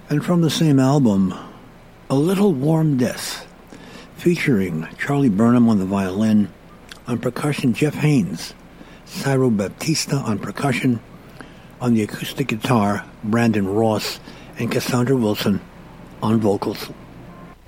And from the same album, A Little Warm Death, featuring Charlie Burnham on the violin, on percussion Jeff Haynes, Ciro Baptista on percussion, on the acoustic guitar Brandon Ross, and Cassandra Wilson on vocals.